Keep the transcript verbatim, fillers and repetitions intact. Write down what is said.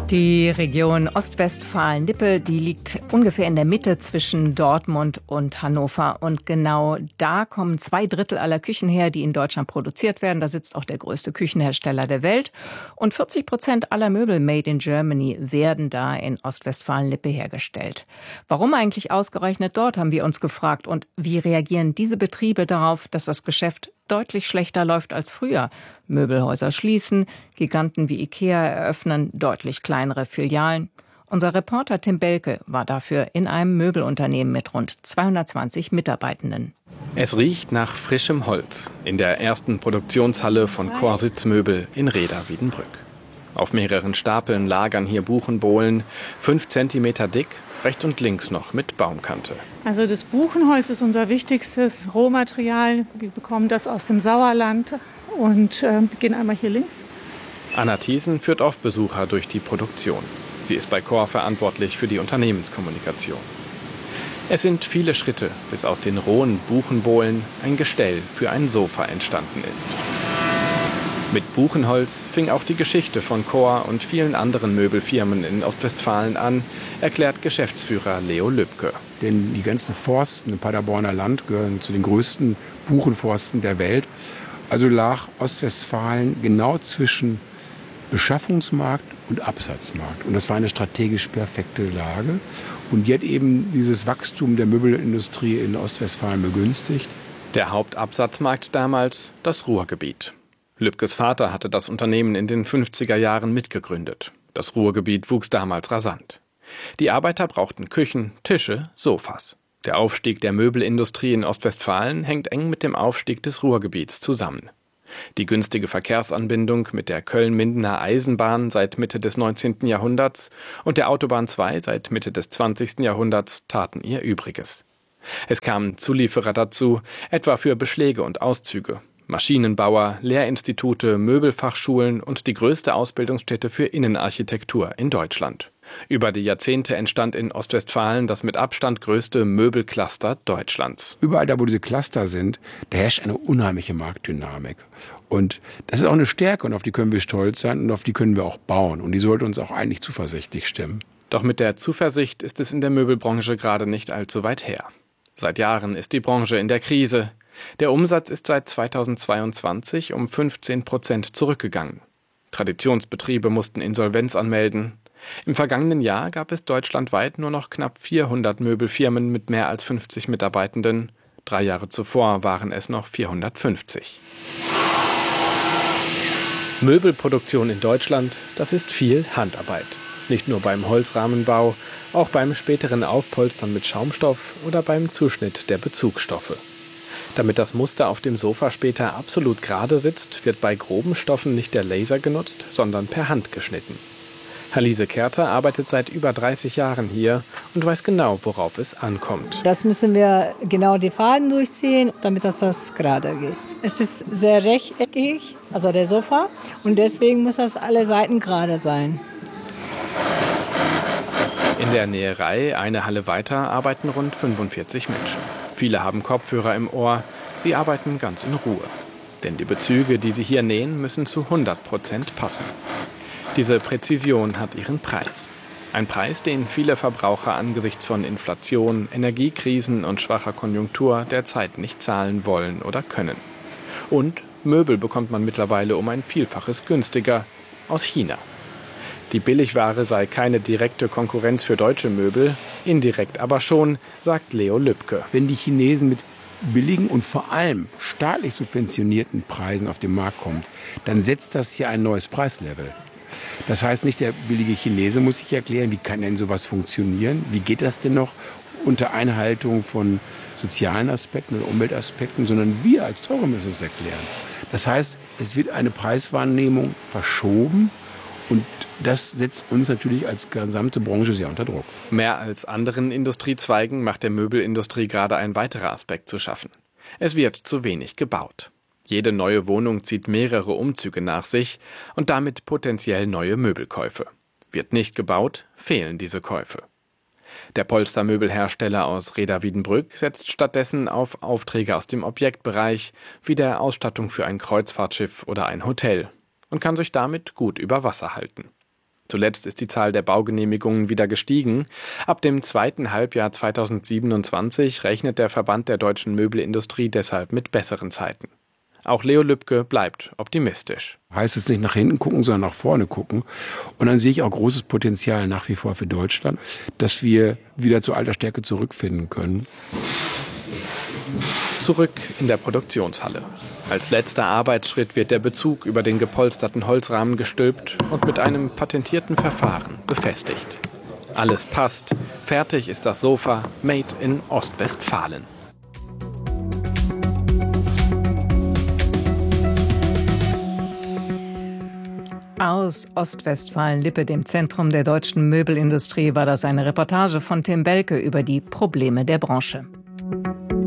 Die Region Ostwestfalen-Lippe, die liegt ungefähr in der Mitte zwischen Dortmund und Hannover. Und genau da kommen zwei Drittel aller Küchen her, die in Deutschland produziert werden. Da sitzt auch der größte Küchenhersteller der Welt. Und vierzig Prozent aller Möbel made in Germany werden da in Ostwestfalen-Lippe hergestellt. Warum eigentlich ausgerechnet dort, haben wir uns gefragt. Und wie reagieren diese Betriebe darauf, dass das Geschäft deutlich schlechter läuft als früher? Möbelhäuser schließen, Giganten wie Ikea eröffnen deutlich kleinere Filialen. Unser Reporter Tim Belke war dafür in einem Möbelunternehmen mit rund zweihundertzwanzig Mitarbeitenden. Es riecht nach frischem Holz in der ersten Produktionshalle von Corsitz Möbel in Rheda-Wiedenbrück. Auf mehreren Stapeln lagern hier Buchenbohlen, fünf Zentimeter dick, rechts und links noch mit Baumkante. Also das Buchenholz ist unser wichtigstes Rohmaterial. Wir bekommen das aus dem Sauerland und äh, gehen einmal hier links. Anna Thiesen führt oft Besucher durch die Produktion. Sie ist bei Kor verantwortlich für die Unternehmenskommunikation. Es sind viele Schritte, bis aus den rohen Buchenbohlen ein Gestell für ein Sofa entstanden ist. Mit Buchenholz fing auch die Geschichte von Kor und vielen anderen Möbelfirmen in Ostwestfalen an, erklärt Geschäftsführer Leo Lübke. Denn die ganzen Forsten im Paderborner Land gehören zu den größten Buchenforsten der Welt. Also lag Ostwestfalen genau zwischen Beschaffungsmarkt und Absatzmarkt. Und das war eine strategisch perfekte Lage. Und die hat eben dieses Wachstum der Möbelindustrie in Ostwestfalen begünstigt. Der Hauptabsatzmarkt damals das Ruhrgebiet. Lübkes Vater hatte das Unternehmen in den fünfziger Jahren mitgegründet. Das Ruhrgebiet wuchs damals rasant. Die Arbeiter brauchten Küchen, Tische, Sofas. Der Aufstieg der Möbelindustrie in Ostwestfalen hängt eng mit dem Aufstieg des Ruhrgebiets zusammen. Die günstige Verkehrsanbindung mit der Köln-Mindener Eisenbahn seit Mitte des neunzehnten Jahrhunderts und der Autobahn zwei seit Mitte des zwanzigsten Jahrhunderts taten ihr Übriges. Es kamen Zulieferer dazu, etwa für Beschläge und Auszüge. Maschinenbauer, Lehrinstitute, Möbelfachschulen und die größte Ausbildungsstätte für Innenarchitektur in Deutschland. Über die Jahrzehnte entstand in Ostwestfalen das mit Abstand größte Möbelcluster Deutschlands. Überall da, wo diese Cluster sind, da herrscht eine unheimliche Marktdynamik. Und das ist auch eine Stärke und auf die können wir stolz sein und auf die können wir auch bauen. Und die sollte uns auch eigentlich zuversichtlich stimmen. Doch mit der Zuversicht ist es in der Möbelbranche gerade nicht allzu weit her. Seit Jahren ist die Branche in der Krise. Der Umsatz ist seit zweitausendzweiundzwanzig um fünfzehn Prozent zurückgegangen. Traditionsbetriebe mussten Insolvenz anmelden. Im vergangenen Jahr gab es deutschlandweit nur noch knapp vierhundert Möbelfirmen mit mehr als fünfzig Mitarbeitenden. Drei Jahre zuvor waren es noch vierhundertfünfzig. Möbelproduktion in Deutschland, das ist viel Handarbeit. Nicht nur beim Holzrahmenbau, auch beim späteren Aufpolstern mit Schaumstoff oder beim Zuschnitt der Bezugsstoffe. Damit das Muster auf dem Sofa später absolut gerade sitzt, wird bei groben Stoffen nicht der Laser genutzt, sondern per Hand geschnitten. Halise Kerter arbeitet seit über dreißig Jahren hier und weiß genau, worauf es ankommt. Das müssen wir genau die Faden durchziehen, damit das, das gerade geht. Es ist sehr rechteckig, also der Sofa, und deswegen muss das alle Seiten gerade sein. In der Näherei, eine Halle weiter, arbeiten rund fünfundvierzig Menschen. Viele haben Kopfhörer im Ohr, sie arbeiten ganz in Ruhe. Denn die Bezüge, die sie hier nähen, müssen zu hundert Prozent passen. Diese Präzision hat ihren Preis. Ein Preis, den viele Verbraucher angesichts von Inflation, Energiekrisen und schwacher Konjunktur derzeit nicht zahlen wollen oder können. Und Möbel bekommt man mittlerweile um ein Vielfaches günstiger aus China. Die Billigware sei keine direkte Konkurrenz für deutsche Möbel, indirekt aber schon, sagt Leo Lübke. Wenn die Chinesen mit billigen und vor allem staatlich subventionierten Preisen auf den Markt kommen, dann setzt das hier ein neues Preislevel. Das heißt, nicht der billige Chinese muss sich erklären, wie kann denn sowas funktionieren? Wie geht das denn noch unter Einhaltung von sozialen Aspekten oder Umweltaspekten, sondern wir als Teure müssen es erklären. Das heißt, es wird eine Preiswahrnehmung verschoben. Und das setzt uns natürlich als gesamte Branche sehr unter Druck. Mehr als anderen Industriezweigen macht der Möbelindustrie gerade ein weiterer Aspekt zu schaffen. Es wird zu wenig gebaut. Jede neue Wohnung zieht mehrere Umzüge nach sich und damit potenziell neue Möbelkäufe. Wird nicht gebaut, fehlen diese Käufe. Der Polstermöbelhersteller aus Rheda-Wiedenbrück setzt stattdessen auf Aufträge aus dem Objektbereich, wie der Ausstattung für ein Kreuzfahrtschiff oder ein Hotel, und kann sich damit gut über Wasser halten. Zuletzt ist die Zahl der Baugenehmigungen wieder gestiegen. Ab dem zweiten Halbjahr zweitausendsiebenundzwanzig rechnet der Verband der deutschen Möbelindustrie deshalb mit besseren Zeiten. Auch Leo Lübke bleibt optimistisch. Heißt es nicht nach hinten gucken, sondern nach vorne gucken. Und dann sehe ich auch großes Potenzial nach wie vor für Deutschland, dass wir wieder zur alter Stärke zurückfinden können. Zurück in der Produktionshalle. Als letzter Arbeitsschritt wird der Bezug über den gepolsterten Holzrahmen gestülpt und mit einem patentierten Verfahren befestigt. Alles passt. Fertig ist das Sofa made in Ostwestfalen. Aus Ostwestfalen-Lippe, dem Zentrum der deutschen Möbelindustrie, war das eine Reportage von Tim Belke über die Probleme der Branche.